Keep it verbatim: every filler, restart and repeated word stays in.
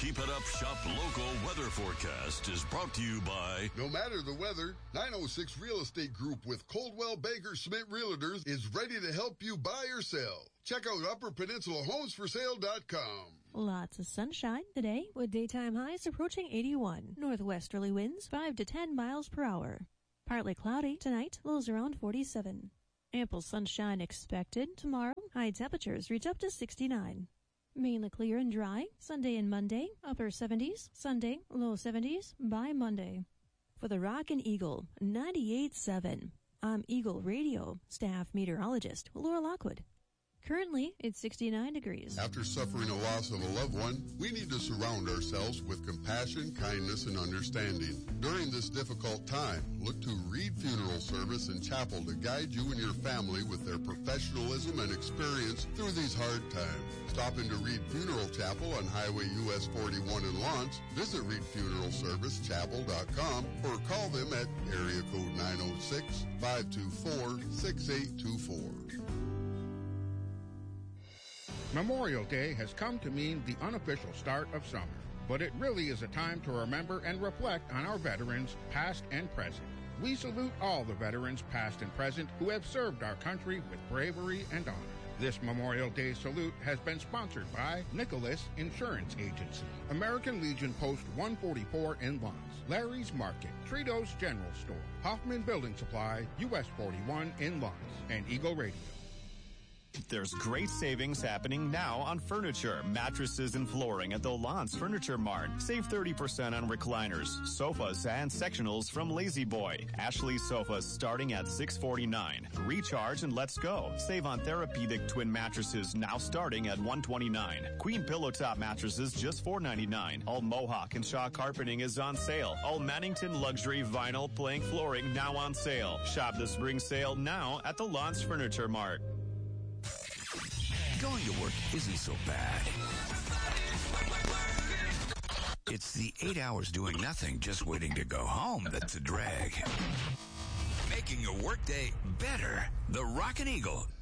Keep It Up Shop Local Weather Forecast is brought to you by... No matter the weather, nine oh six Real Estate Group with Coldwell Banker Schmidt Realtors is ready to help you buy or sell. Check out upper peninsula homes for sale dot com. Lots of sunshine today with daytime highs approaching eighty-one. Northwesterly winds five to ten miles per hour. Partly cloudy tonight, lows around forty-seven. Ample sunshine expected tomorrow. High temperatures reach up to sixty-nine. Mainly clear and dry. Sunday and Monday, upper seventies. Sunday, low seventies by Monday. For the Rockin' Eagle, ninety-eight point seven. I'm Eagle Radio staff meteorologist Laura Lockwood. Currently, it's sixty-nine degrees. After suffering a loss of a loved one, we need to surround ourselves with compassion, kindness, and understanding. During this difficult time, look to Reed Funeral Service and Chapel to guide you and your family with their professionalism and experience through these hard times. Stop into Reed Funeral Chapel on Highway U S forty-one in Lawrence. Visit reed funeral service chapel dot com or call them at area code nine oh six, five two four, six eight two four. Memorial Day has come to mean the unofficial start of summer, but it really is a time to remember and reflect on our veterans, past and present. We salute all the veterans, past and present, who have served our country with bravery and honor. This Memorial Day salute has been sponsored by Nicholas Insurance Agency, American Legion Post one forty-four in Lawrence, Larry's Market, Tritos General Store, Hoffman Building Supply, U S forty-one in Lawrence, and Eagle Radio. There's great savings happening now on furniture, mattresses, and flooring at the Lawrence Furniture Mart. Save thirty percent on recliners, sofas, and sectionals from Lazy Boy. Ashley sofas starting at six forty-nine. Recharge and let's go. Save on Therapeutic twin mattresses now starting at one twenty-nine. Queen pillow top mattresses just four ninety-nine. All Mohawk and Shaw carpeting is on sale. All Mannington luxury vinyl plank flooring now on sale. Shop the spring sale now at the Lawrence Furniture Mart. Going to work isn't so bad. It's the eight hours doing nothing, just waiting to go home that's a drag. Making your workday better. The Rockin' Eagle